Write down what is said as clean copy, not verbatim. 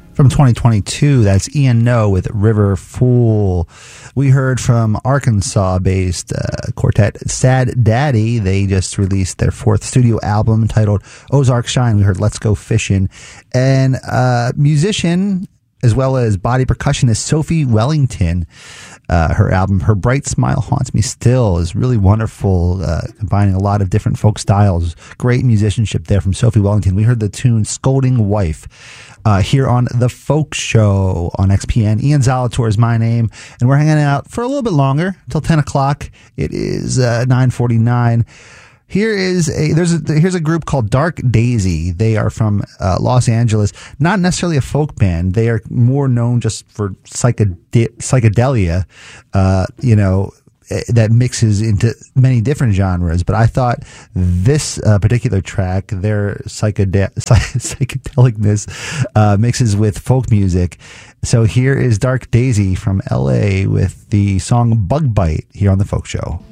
From 2022, that's Ian No with River Fool. We heard from Arkansas-based quartet Sad Daddy. They just released their fourth studio album titled Ozark Shine. We heard Let's Go Fishing. And musician as well as body percussionist Sophie Wellington. Her album, Her Bright Smile Haunts Me Still, is really wonderful, combining a lot of different folk styles. Great musicianship there from Sophie Wellington. We heard the tune Scolding Wife here on The Folk Show on XPN. Ian Zalator is my name, and we're hanging out for a little bit longer, until 10 o'clock. It is 9:49. Here's a group called Dark Daisy. They are from Los Angeles. Not necessarily a folk band. They are more known just for psychedelia, that mixes into many different genres. But I thought this particular track, their psychedelicness, mixes with folk music. So here is Dark Daisy from LA with the song Bug Bite here on The Folk Show.